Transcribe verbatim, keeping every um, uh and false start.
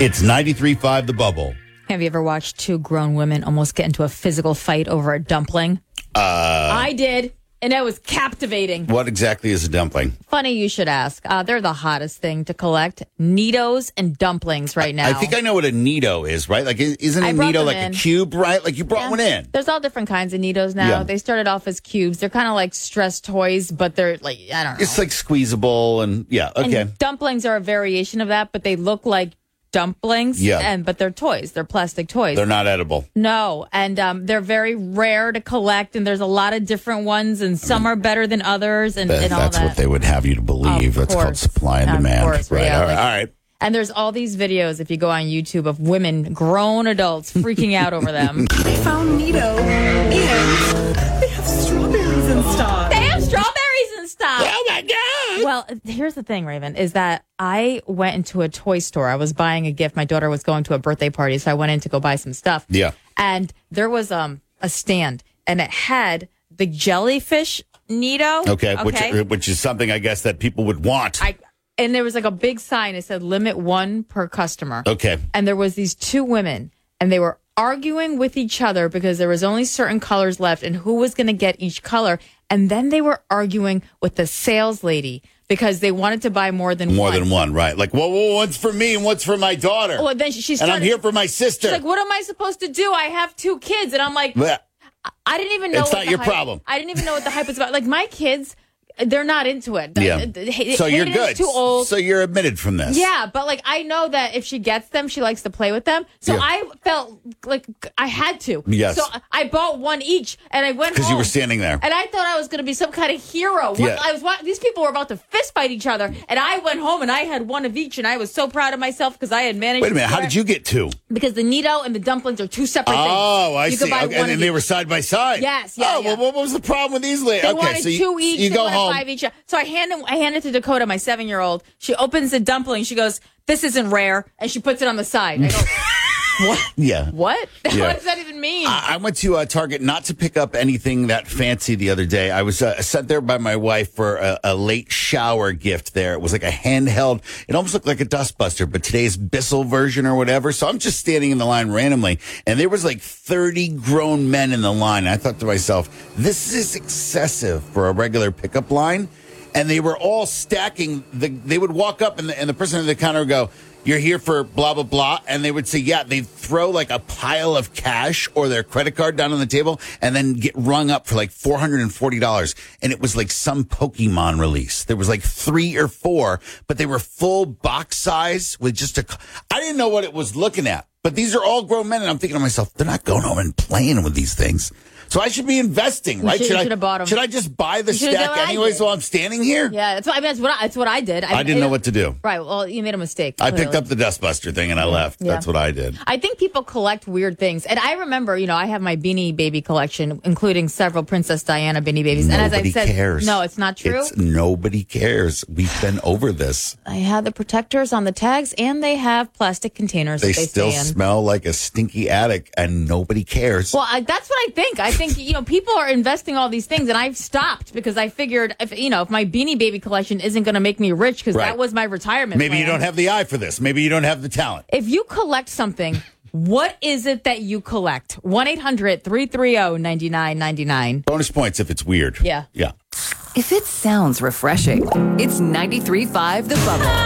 It's ninety-three point five The Bubble. Have you ever watched two grown women almost get into a physical fight over a dumpling? Uh, I did, and it was captivating. What exactly is a dumpling? Funny you should ask. Uh, they're the hottest thing to collect. Neatos and dumplings right now. I think I know what a Neato is, right? Like, isn't a I brought Neato them like in. a cube, right? Like, you brought Yeah. one in. There's all different kinds of Neatos now. Yeah. They started off as cubes. They're kind of like stress toys, but they're like, I don't know. It's like squeezable and, yeah, okay. And dumplings are a variation of that, but they look like dumplings. Yeah. And but they're toys. They're plastic toys. They're not edible. No, and um, they're very rare to collect, and there's a lot of different ones, and some are better than others, and, That- and all that's that. what they would have you to believe. Of That's called course. supply and Of demand. course, right. yeah, All right. like- All right. And there's all these videos, if you go on YouTube, of women, grown adults, freaking out over them. I found Nito, and they have strawberries in stock. They have strawberries and stuff. Oh, my God. Well, here's the thing, Raven, is that I went into a toy store. I was buying a gift. My daughter was going to a birthday party, so I went in to go buy some stuff. Yeah. And there was um a stand, and it had the jellyfish Nito. Okay. Which, which is something, I guess, that people would want. I and there was like a big sign. It said limit one per customer. Okay. And there was these two women, and they were arguing with each other because there was only certain colors left, and who was going to get each color. And then they were arguing with the sales lady because they wanted to buy more than More one. than one, right? Like, well, well, one's for me and one's for my daughter. Well, then she and started, I'm here for my sister. She's like, what am I supposed to do? I have two kids. And I'm like, Blech. I didn't even know. It's what not the your hype- problem. I didn't even know what the hype was about. Like, my kids, they're not into it. Yeah. Hay- So you're Hayden good. is too old. So you're admitted from this. Yeah, but like I know that if she gets them, she likes to play with them. So Yeah. I felt like I had to. Yes. So I bought one each, and I went Because you home, were standing there. and I thought I was going to be some kind of hero. What- Yeah. I was. wa- These people were about to fist fight each other, and I went home and I had one of each, and I was so proud of myself because I had managed. Wait a minute. to How score- did you get two? Because the Nito and the dumplings are two separate things. Oh, I you see. Could buy Okay, one and then of they each. were side by side. Yes, yeah, Oh, yeah. well, what was the problem with these ladies? They Okay, wanted so you, two each. you they go wanted home. five each. So I hand them, I hand it to Dakota, my seven-year-old. She opens the dumpling. She goes, "This isn't rare," and she puts it on the side. I go, "What? Yeah. What? Yeah. What does that even mean?" I I went to uh, Target not to pick up anything that fancy the other day. I was uh, sent there by my wife for a, a late shower gift there. It was like a handheld. It almost looked like a dustbuster, but today's Bissell version or whatever. So I'm just standing in the line randomly, and there was like thirty grown men in the line. I thought to myself, this is excessive for a regular pickup line. And they were all stacking. The, they would walk up, and the, and the person at the counter would go, "You're here for blah, blah, blah." And they would say, yeah, they'd throw like a pile of cash or their credit card down on the table and then get rung up for like four hundred forty dollars. And it was like some Pokemon release. There was like three or four, but they were full box size with just a, I didn't know what it was looking at, but these are all grown men. And I'm thinking to myself, they're not going home and playing with these things. So I should be investing, right? should- you I, should have bought 'em. should I just buy the You should've done stack what I anyways did. while I'm standing here? yeah, that's what I mean. That's what I, that's what I did. I didn't know what to do. Right. Well, you made a mistake. I picked clearly. up the dustbuster thing and I left. Yeah. That's what I did. I think people collect weird things. And I remember, you know, I have my Beanie Baby collection, including several Princess Diana Beanie Babies. and as I Nobody said, cares. no, it's not true. It's, nobody cares. We've been over this. I have the protectors on the tags, and they have plastic containers They, that they still stay in. smell like a stinky attic and nobody cares. Well, I, that's what I think. I think, you know, people are investing all these things, and I've stopped because I figured, if you know, if my Beanie Baby collection isn't going to make me rich, because Right. that was my retirement Maybe you plan. don't have the eye for this. Maybe you don't have the talent. If you collect something, what is it that you collect? one eight hundred three three zero nine nine nine nine. Bonus points if it's weird. Yeah. Yeah. If it sounds refreshing, it's ninety-three point five The Bubble.